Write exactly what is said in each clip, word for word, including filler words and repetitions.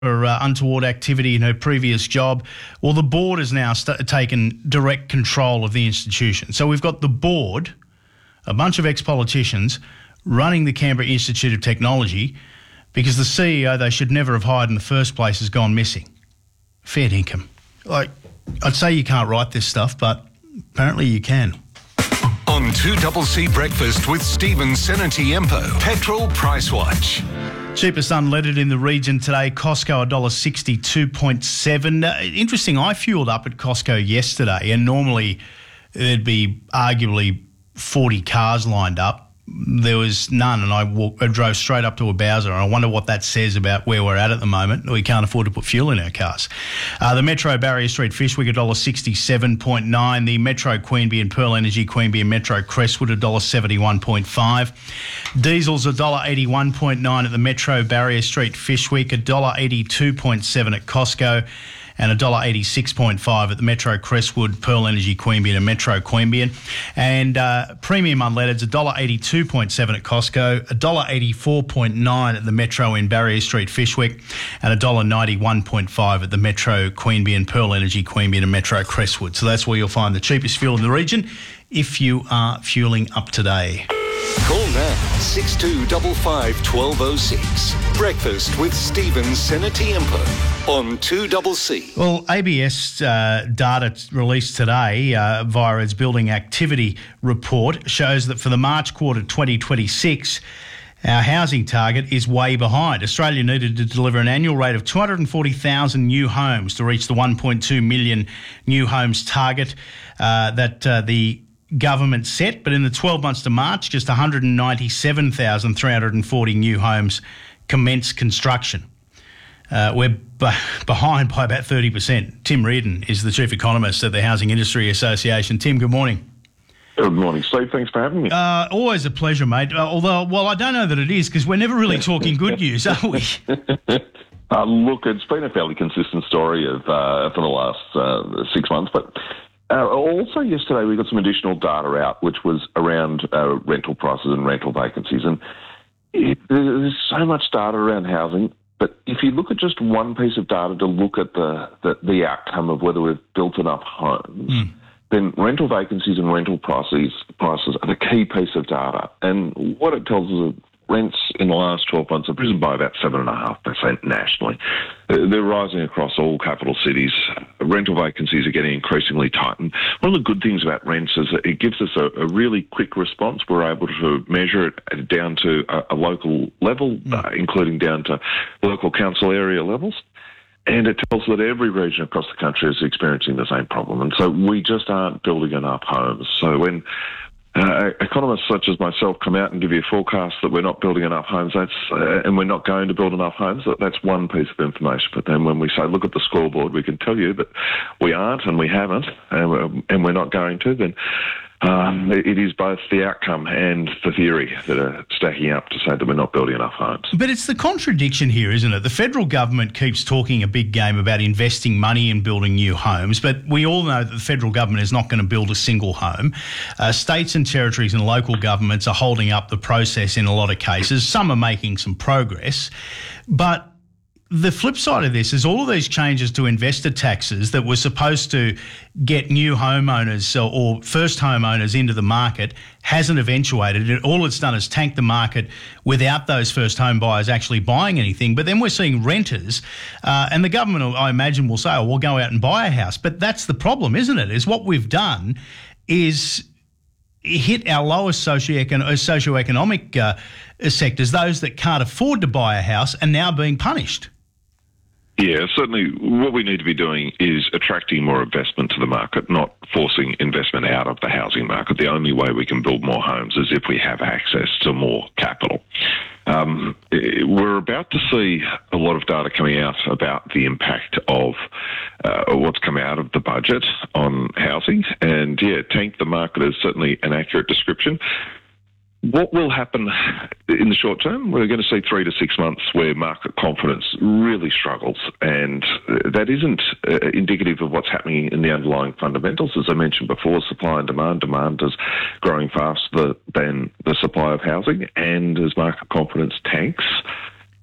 for uh, untoward activity in her previous job. Well, the board has now st- taken direct control of the institution. So we've got the board, a bunch of ex-politicians, running the Canberra Institute of Technology because the C E O they should never have hired in the first place has gone missing. Fair dinkum. Like, I'd say you can't write this stuff, but apparently you can. On two C C Breakfast with Stephen Senatiempo, Petrol Price Watch. Cheapest unleaded in the region today, Costco one dollar sixty-two point seven. Uh, interesting, I fueled up at Costco yesterday, and normally there'd be arguably forty cars lined up. There was none, and I, walked, I drove straight up to a Bowser, and I wonder what that says about where we're at at the moment. We can't afford to put fuel in our cars. Uh, the Metro Barrier Street Fishwick one dollar sixty-seven point nine. The Metro Queanbeyan and Pearl Energy Queanbeyan Metro Crestwood one dollar seventy-one point five. Diesel's one dollar eighty-one point nine at the Metro Barrier Street Fishwick, one dollar eighty-two point seven at Costco, and one dollar eighty-six point five at the Metro Crestwood, Pearl Energy Queanbeyan and Metro Queanbeyan. And uh, premium unleaded's one dollar eighty-two point seven at Costco, one dollar eighty-four point nine at the Metro in Barrier Street Fishwick, and one dollar ninety-one point five at the Metro Queanbeyan, Pearl Energy Queanbeyan and Metro Crestwood. So that's where you'll find the cheapest fuel in the region if you are fueling up today. Call now, six two five five, one two zero six. Breakfast with Stephen Senatiempo on two C C. Well, A B S uh, data released today uh, via its Building Activity Report shows that for the March quarter twenty twenty-six, our housing target is way behind. Australia needed to deliver an annual rate of two hundred forty thousand new homes to reach the one point two million new homes target uh, that uh, the government set, but in the twelve months to March, just one hundred ninety-seven thousand three hundred forty new homes commenced construction. Uh, we're b- behind by about thirty percent. Tim Reardon is the Chief Economist at the Housing Industry Association. Tim, good morning. Good morning, Steve. Thanks for having me. Uh, always a pleasure, mate. Uh, although, well, I don't know that it is because we're never really talking good news, are we? uh, look, it's been a fairly consistent story of uh, for the last uh, six months, but Uh, also yesterday we got some additional data out, which was around uh, rental prices and rental vacancies. And it, there's so much data around housing, but if you look at just one piece of data to look at the, the, the outcome of whether we've built enough homes, mm. then rental vacancies and rental prices, prices are the key piece of data. And what it tells us is rents in the last twelve months have risen by about seven point five percent nationally. They're rising across all capital cities. Rental vacancies are getting increasingly tightened. One of the good things about rents is that it gives us a, a really quick response. We're able to measure it down to a, a local level, mm. uh, including down to local council area levels. And it tells us that every region across the country is experiencing the same problem. And so we just aren't building enough homes. So when Uh, economists such as myself come out and give you a forecast that we're not building enough homes, that's uh, and we're not going to build enough homes, that, that's one piece of information. But then when we say, look at the scoreboard, we can tell you that we aren't and we haven't and we're, and we're not going to, then um, it is both the outcome and the theory that are stacking up to say that we're not building enough homes. But it's the contradiction here, isn't it? The federal government keeps talking a big game about investing money in building new homes, but we all know that the federal government is not going to build a single home. Uh, states and territories and local governments are holding up the process in a lot of cases. Some are making some progress, but the flip side of this is all of these changes to investor taxes that were supposed to get new homeowners or, or first homeowners into the market hasn't eventuated. It, all it's done is tank the market without those first home buyers actually buying anything. But then we're seeing renters uh, and the government, I imagine, will say, oh, we'll go out and buy a house. But that's the problem, isn't it? Is what we've done is hit our lowest socioecon- socioeconomic uh, sectors, those that can't afford to buy a house, are now being punished. Yeah, certainly what we need to be doing is attracting more investment to the market, not forcing investment out of the housing market. The only way we can build more homes is if we have access to more capital. Um, we're about to see a lot of data coming out about the impact of uh, what's come out of the budget on housing. And, yeah, tank the market is certainly an accurate description. What will happen in the short term? We're going to see three to six months where market confidence really struggles, and that isn't uh, indicative of what's happening in the underlying fundamentals. As I mentioned before, supply and demand. Demand is growing faster than the supply of housing, and as market confidence tanks,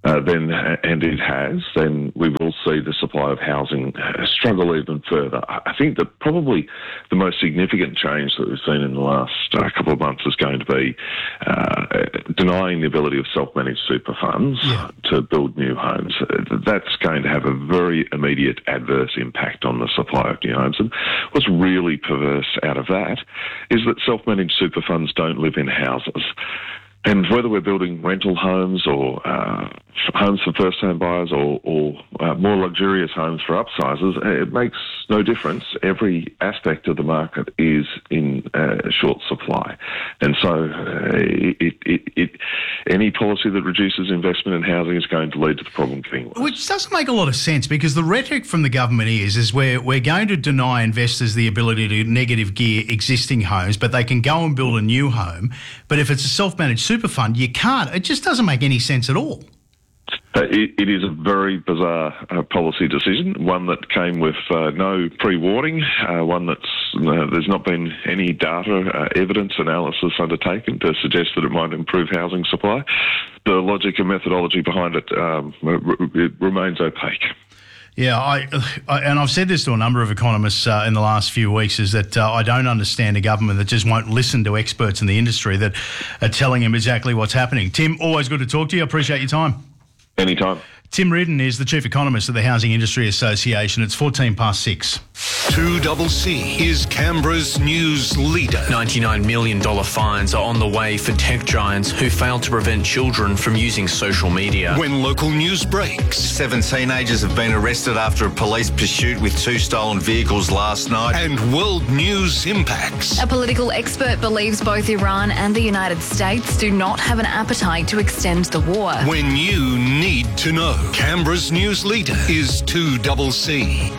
uh, then, and it has, then we will see the supply of housing struggle even further. I think that probably the most significant change that we've seen in the last uh, couple of months is going to be uh, denying the ability of self-managed super funds yeah. to build new homes. That's going to have a very immediate adverse impact on the supply of new homes. And what's really perverse out of that is that self-managed super funds don't live in houses. And whether we're building rental homes or uh, homes for first-home buyers or, or uh, more luxurious homes for upsizers, it makes no difference. Every aspect of the market is in uh, short supply. And so uh, it, it, it, any policy that reduces investment in housing is going to lead to the problem getting worse. Which doesn't make a lot of sense, because the rhetoric from the government is, is we're, we're going to deny investors the ability to negative gear existing homes, but they can go and build a new home. But if it's a self-managed super fund, you can't. It just doesn't make any sense at all. Uh, it, it is a very bizarre uh, policy decision, one that came with uh, no pre-warning, uh, one that's uh, there's not been any data, uh, evidence, analysis undertaken to suggest that it might improve housing supply. The logic and methodology behind it, um, it remains opaque. Yeah, I, I and I've said this to a number of economists uh, in the last few weeks, is that uh, I don't understand a government that just won't listen to experts in the industry that are telling them exactly what's happening. Tim, always good to talk to you. I appreciate your time. Anytime. Tim Reardon is the Chief Economist of the Housing Industry Association. It's fourteen past six. two C C is Canberra's news leader. ninety-nine million dollars fines are on the way for tech giants who failed to prevent children from using social media. When local news breaks. Seven teenagers have been arrested after a police pursuit with two stolen vehicles last night. And world news impacts. A political expert believes both Iran and the United States do not have an appetite to extend the war. When you need to know. Canberra's news leader is two C C.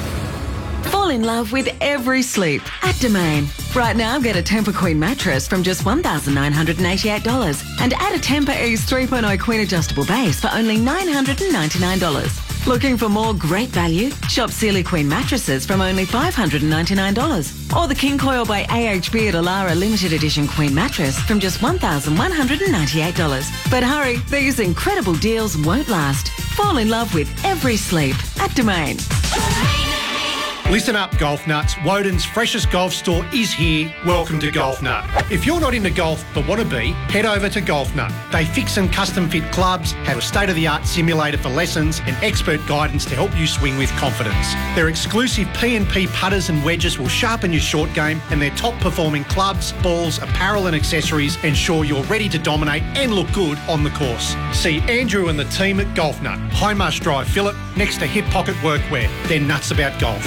Fall in love with every sleep at Domain. Right now, get a Tempur Queen mattress from just one thousand nine hundred eighty-eight dollars and add a Tempur Ease three point oh Queen adjustable base for only nine hundred ninety-nine dollars. Looking for more great value? Shop Sealy Queen mattresses from only five hundred ninety-nine dollars. Or the King Coil by A H B at Alara Limited Edition Queen mattress from just one thousand one hundred ninety-eight dollars. But hurry, these incredible deals won't last. Fall in love with every sleep at Domain. Listen up, golf nuts. Woden's freshest golf store is here. Welcome to Golf Nut. If you're not into golf but want to be, head over to Golf Nut. They fix and custom fit clubs, have a state-of-the-art simulator for lessons and expert guidance to help you swing with confidence. Their exclusive P and P putters and wedges will sharpen your short game, and their top-performing clubs, balls, apparel and accessories ensure you're ready to dominate and look good on the course. See Andrew and the team at Golf Nut, High Marsh Drive, Phillip, next to Hip Pocket Workwear. They're nuts about golf.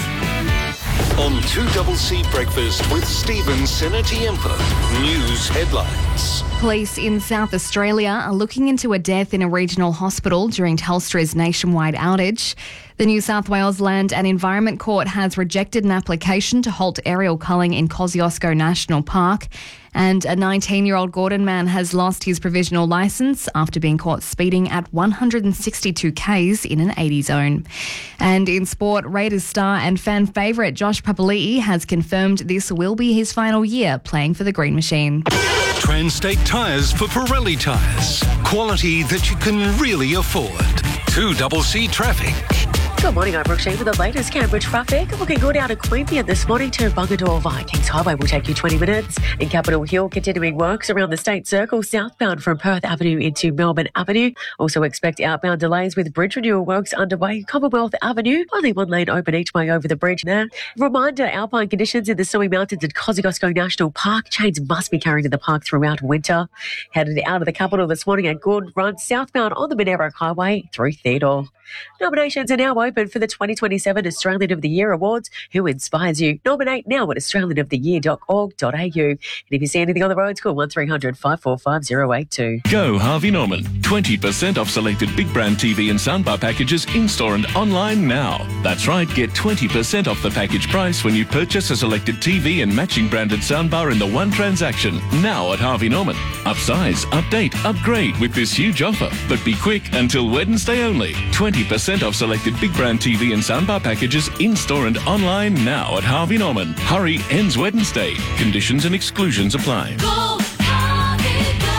On two C C Breakfast with Stephen Senatiempo. News headlines. Police in South Australia are looking into a death in a regional hospital during Telstra's nationwide outage. The New South Wales Land and Environment Court has rejected an application to halt aerial culling in Kosciuszko National Park. And a nineteen-year-old Gordon man has lost his provisional licence after being caught speeding at one hundred sixty-two kays in an eighty zone. And in sport, Raiders star and fan favourite Josh Papali'i has confirmed this will be his final year playing for the Green Machine. Transtate Tyres for Pirelli tyres. Quality that you can really afford. two C C Traffic. Good morning, I'm Brooke Sheen with the latest Canberra traffic. Looking good out of Queanbeyan this morning to Bungadore via Kings Highway will take you twenty minutes. In Capitol Hill, continuing works around the State Circle southbound from Perth Avenue into Melbourne Avenue. Also expect outbound delays with bridge renewal works underway. Commonwealth Avenue, only one lane open each way over the bridge there. Reminder, alpine conditions in the Snowy Mountains at Kosciuszko National Park. Chains must be carried in the park throughout winter. Headed out of the capital this morning at Gordon Run, southbound on the Monaro Highway through Theodore. Nominations are now open for the twenty twenty-seven Australian of the Year Awards. Who inspires you? Nominate now at australian of the year dot org dot a u. And if you see anything on the roads, call one three hundred five four five zero eight two. Go Harvey Norman. twenty percent off selected big brand T V and soundbar packages in-store and online now. That's right, get twenty percent off the package price when you purchase a selected T V and matching branded soundbar in the one transaction. Now at Harvey Norman. Upsize, update, upgrade with this huge offer. But be quick, until Wednesday only. twenty percent off selected big brand T V and soundbar packages in-store and online now at Harvey Norman. Hurry, ends Wednesday. Conditions and exclusions apply. Go, Harvey, go.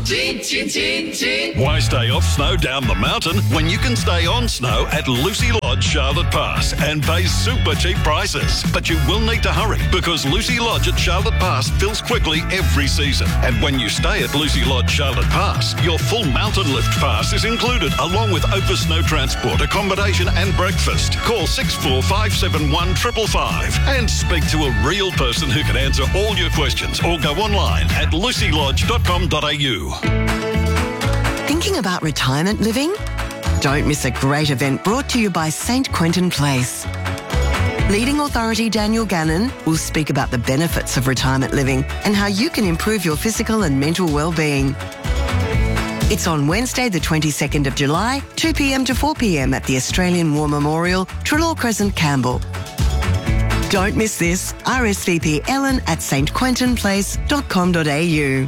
Chin, chin, chin, chin. Why stay off snow down the mountain when you can stay on snow at Lucy Lodge, Charlotte Pass and pay super cheap prices? But you will need to hurry because Lucy Lodge at Charlotte Pass fills quickly every season. And when you stay at Lucy Lodge, Charlotte Pass, your full mountain lift pass is included along with Opus Snow Transport, accommodation and breakfast. Call six four five seven one five five five and speak to a real person who can answer all your questions or go online at lucy lodge dot com dot a u. Thinking about retirement living? Don't miss a great event brought to you by Saint Quentin Place. Leading authority Daniel Gannon will speak about the benefits of retirement living and how you can improve your physical and mental well-being. It's on Wednesday the twenty-second of July, two p m to four p m at the Australian War Memorial, Trelaw Crescent, Campbell. Don't miss this. R S V P Ellen at s t quentin place dot com dot a u.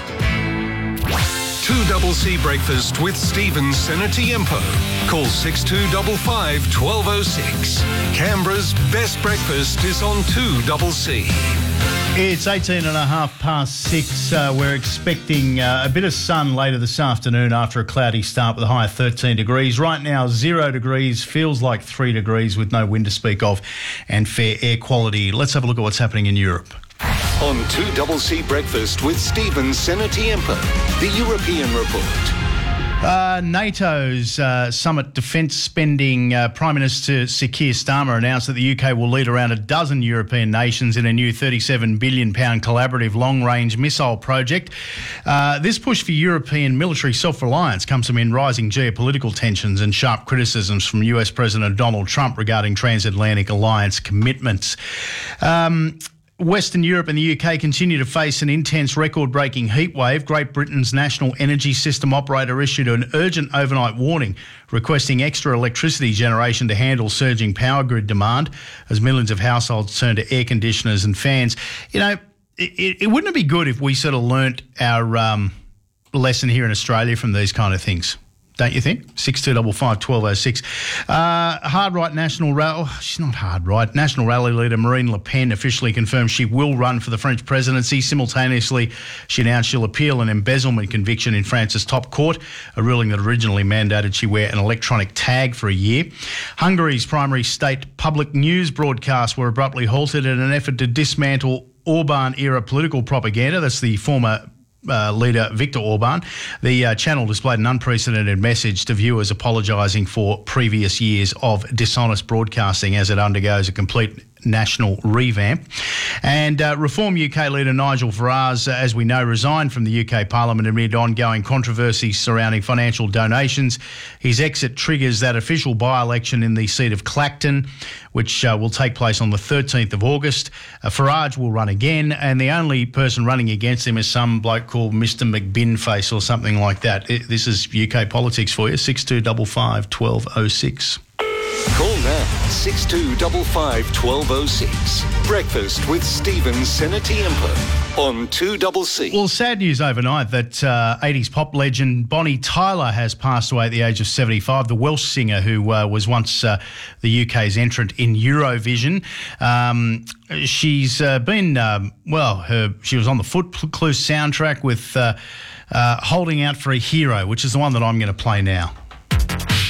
two double C Breakfast with Stephen Senatiempo. Call six two five five, one two zero six. Canberra's best breakfast is on two double C. It's eighteen and a half past six. Uh, we're expecting uh, a bit of sun later this afternoon after a cloudy start with a high of thirteen degrees. Right now, zero degrees, feels like three degrees with no wind to speak of and fair air quality. Let's have a look at what's happening in Europe. On two double C Breakfast with Stephen Senatiempo, the European Report. Uh, NATO's uh, summit defence spending, uh, Prime Minister Sir Keir Starmer announced that the U K will lead around a dozen European nations in a new thirty-seven billion pounds collaborative long-range missile project. Uh, this push for European military self-reliance comes amid rising geopolitical tensions and sharp criticisms from U S President Donald Trump regarding transatlantic alliance commitments. Um, Western Europe and the U K continue to face an intense record-breaking heatwave. Great Britain's National Energy System operator issued an urgent overnight warning requesting extra electricity generation to handle surging power grid demand as millions of households turn to air conditioners and fans. You know, it, it wouldn't it be good if we sort of learnt our um, lesson here in Australia from these kind of things? Don't you think? six two five five, one two zero six. Uh, hard right national rally, oh, she's not hard right. National rally leader Marine Le Pen officially confirmed she will run for the French presidency. Simultaneously, she announced she'll appeal an embezzlement conviction in France's top court, a ruling that originally mandated she wear an electronic tag for a year. Hungary's primary state public news broadcasts were abruptly halted in an effort to dismantle Orban-era political propaganda. That's the former Uh, leader Viktor Orban. The uh, channel displayed an unprecedented message to viewers apologising for previous years of dishonest broadcasting as it undergoes a complete national revamp. And uh, Reform U K leader Nigel Farage, uh, as we know, resigned from the U K Parliament amid ongoing controversy surrounding financial donations. His exit triggers that official by-election in the seat of Clacton, which uh, will take place on the thirteenth of August. Uh, Farage will run again, and the only person running against him is some bloke called Mister McBinface or something like that. It, this is U K politics for you, six two five five, one two zero six. Call now, six two five five, one two zero six. Breakfast with Stephen Senatiempo on two double C. Well, sad news overnight that uh, eighties pop legend Bonnie Tyler has passed away at the age of seventy-five, the Welsh singer who uh, was once uh, the U K's entrant in Eurovision. Um, she's uh, been, um, well, her, she was on the Footloose soundtrack with uh, uh, Holding Out for a Hero, which is the one that I'm going to play now.